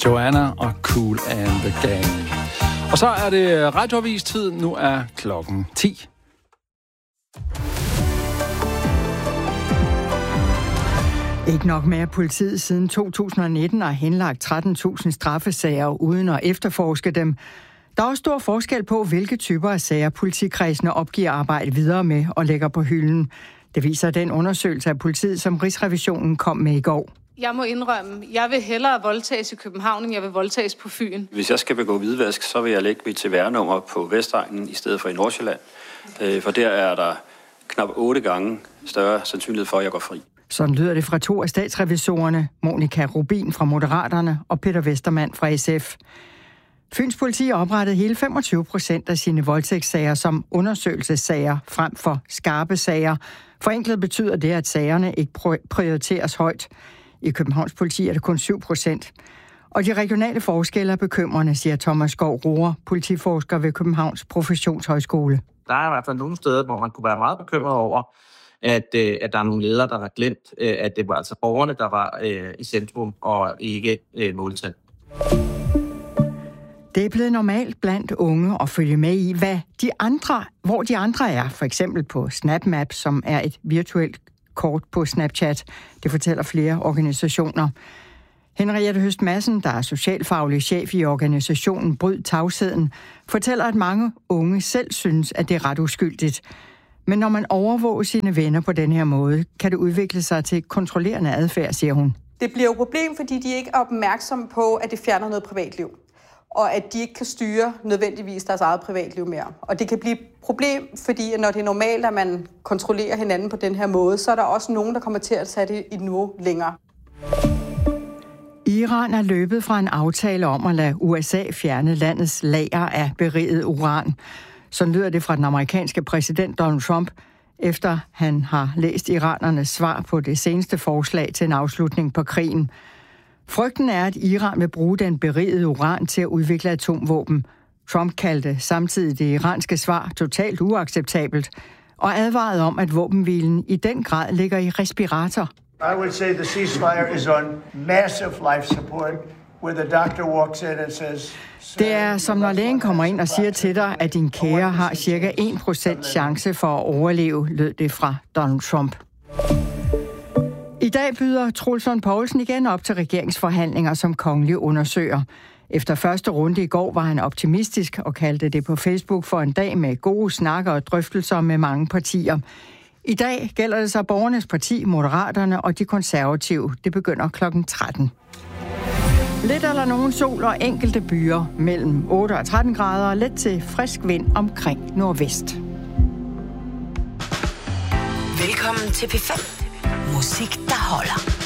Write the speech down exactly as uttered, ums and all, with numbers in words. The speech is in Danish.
Joanna og Kool and the Gang. Og så er det radioavis-tid. Nu er klokken ti. Ikke nok med, at politiet siden to tusind nitten har henlagt tretten tusind straffesager uden at efterforske dem. Der er også stor forskel på, hvilke typer af sager politikredsene opgiver arbejde videre med og lægger på hylden. Det viser den undersøgelse af politiet, som Rigsrevisionen kom med i går. Jeg må indrømme, jeg vil hellere voldtages i København, end jeg vil voldtages på Fyn. Hvis jeg skal begå hvidvask, så vil jeg lægge mit T V R-nummer på Vestegnen i stedet for i Nordsjælland. For der er der knap otte gange større sandsynlighed for, at jeg går fri. Sådan lyder det fra to af statsrevisorerne, Monika Rubin fra Moderaterne og Peter Vestermand fra S F. Fyns politi oprettede hele femogtyve procent af sine voldtægtssager som undersøgelsessager frem for skarpe sager. Forenklet betyder det, at sagerne ikke prioriteres højt. I Københavns politi er det kun syv procent. Og de regionale forskelle er bekymrende, siger Thomas Skov Roer, politiforsker ved Københavns Professionshøjskole. Der er i hvert fald nogle steder, hvor man kunne være meget bekymret over, at, øh, at der er nogle ledere, der har glemt, øh, at det var altså borgerne, der var øh, i centrum og ikke øh, måltal. Det er blevet normalt blandt unge at følge med i, hvad de andre, hvor de andre er. For eksempel på SnapMap, som er et virtuelt kort på Snapchat. Det fortæller flere organisationer. Henriette Høst Madsen, der er socialfaglig chef i organisationen Bryd Tavsheden, fortæller, at mange unge selv synes, at det er ret uskyldigt. Men når man overvåger sine venner på den her måde, kan det udvikle sig til kontrollerende adfærd, siger hun. Det bliver jo et problem, fordi de ikke er opmærksomme på, at det fjerner noget privatliv. Og at de ikke kan styre nødvendigvis deres eget privatliv mere. Og det kan blive et problem, fordi når det er normalt, at man kontrollerer hinanden på den her måde, så er der også nogen, der kommer til at tage det et niveau længere. Iran er løbet fra en aftale om at lade U S A fjerne landets lager af beriget uran. Sådan lyder det fra den amerikanske præsident Donald Trump, efter han har læst iranernes svar på det seneste forslag til en afslutning på krigen. Frygten er, at Iran vil bruge den berigede uran til at udvikle atomvåben. Trump kaldte samtidig det iranske svar totalt uacceptabelt og advarede om, at våbenhvilen i den grad ligger i respirator. I would say the ceasefire is on massive life support, where the doctor walks in and says... Det er som når lægen kommer ind og siger til dig, at din kære har cirka en procent chance for at overleve, lød det fra Donald Trump. I dag byder Troels Lund Poulsen igen op til regeringsforhandlinger som kongelig undersøger. Efter første runde i går var han optimistisk og kaldte det på Facebook for en dag med gode snakker og drøftelser med mange partier. I dag gælder det så Borgernes Parti, Moderaterne og de konservative. Det begynder klokken tretten. Lidt eller nogen sol og enkelte byer mellem otte og tretten grader og let til frisk vind omkring nordvest. Velkommen til P fem. Musik, der holder.